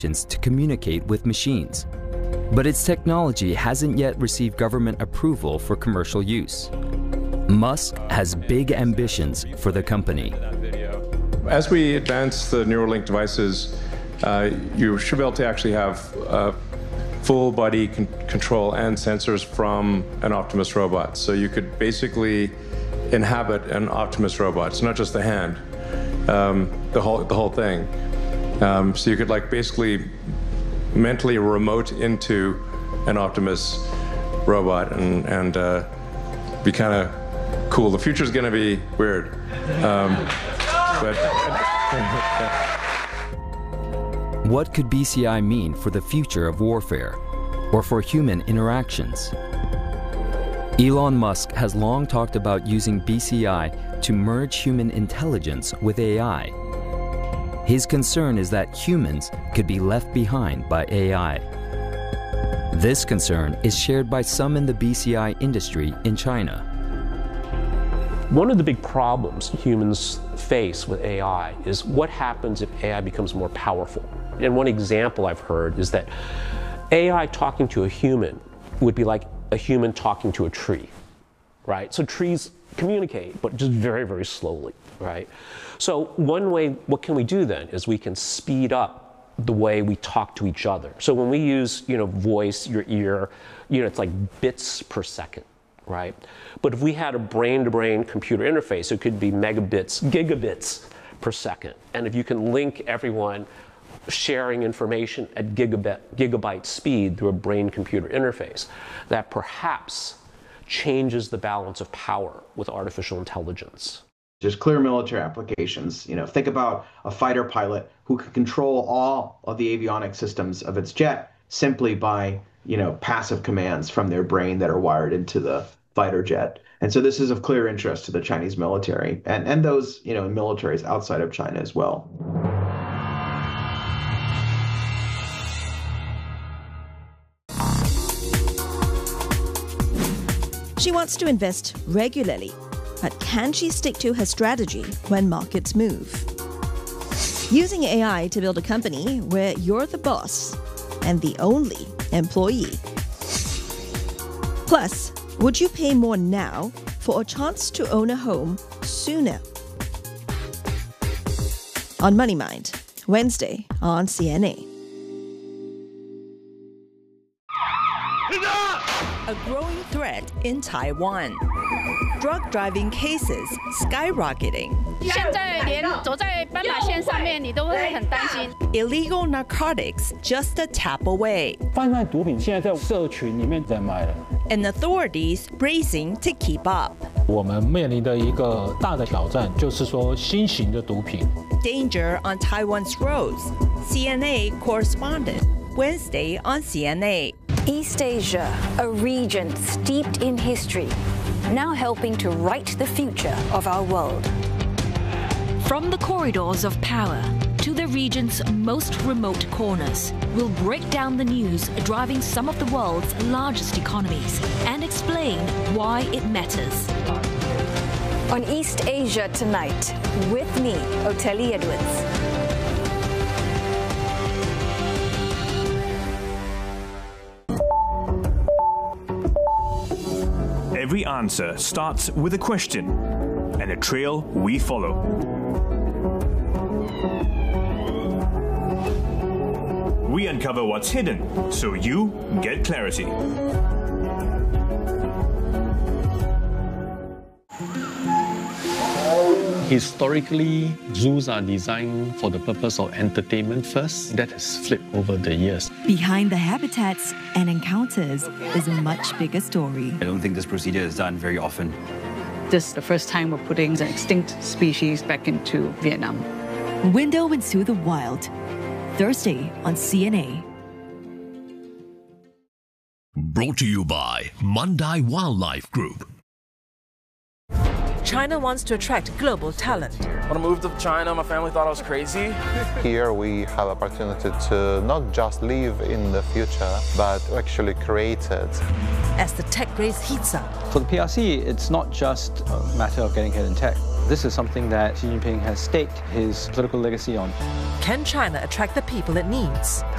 to communicate with machines. But its technology hasn't yet received government approval for commercial use. Musk has big ambitions for the company. As we advance the Neuralink devices, you should be able to actually have full body control and sensors from an Optimus robot. So you could basically inhabit an Optimus robot. It's not just the hand, the whole thing. So you could basically mentally remote into an Optimus robot and be kind of cool. The future's going to be weird. What could BCI mean for the future of warfare or for human interactions? Elon Musk has long talked about using BCI to merge human intelligence with AI. His concern is that humans could be left behind by AI. This concern is shared by some in the BCI industry in China. One of the big problems humans face with AI is what happens if AI becomes more powerful. And one example I've heard is that AI talking to a human would be like a human talking to a tree, right? So trees communicate, but just very, very slowly, right? So one way, what can we do then, is we can speed up the way we talk to each other. So when we use, voice, your ear, it's like bits per second, right? But if we had a brain-to-brain computer interface, it could be megabits, gigabits per second. And if you can link everyone sharing information at gigabyte speed through a brain-computer interface, that perhaps changes the balance of power with artificial intelligence. There's clear military applications. Think about a fighter pilot who can control all of the avionics systems of its jet simply by, passive commands from their brain that are wired into the fighter jet. And so this is of clear interest to the Chinese military and those, militaries outside of China as well. She wants to invest regularly, but can she stick to her strategy when markets move? Using AI to build a company where you're the boss and the only employee. Plus, would you pay more now for a chance to own a home sooner? On Money Mind, Wednesday on CNA. A growing threat in Taiwan. Drug driving cases skyrocketing. Illegal narcotics just a tap away. And authorities racing to keep up. 我们面临的一个大的挑战就是说新型的毒品。 Danger on Taiwan's roads. CNA correspondent. Wednesday on CNA. East Asia, a region steeped in history, now helping to write the future of our world. From the corridors of power to the region's most remote corners, we'll break down the news driving some of the world's largest economies and explain why it matters. On East Asia Tonight, with me, Oteli Edwards. Every answer starts with a question and a trail we follow. We uncover what's hidden so you get clarity. Historically, zoos are designed for the purpose of entertainment first. That has flipped over the years. Behind the habitats and encounters is a much bigger story. I don't think this procedure is done very often. This is the first time we're putting an extinct species back into Vietnam. Window into the Wild, Thursday on CNA. Brought to you by Mandai Wildlife Group. China wants to attract global talent. When I moved to China, my family thought I was crazy. Here we have opportunity to not just live in the future, but actually create it. As the tech race heats up. For the PRC, it's not just a matter of getting ahead in tech. This is something that Xi Jinping has staked his political legacy on. Can China attract the people it needs?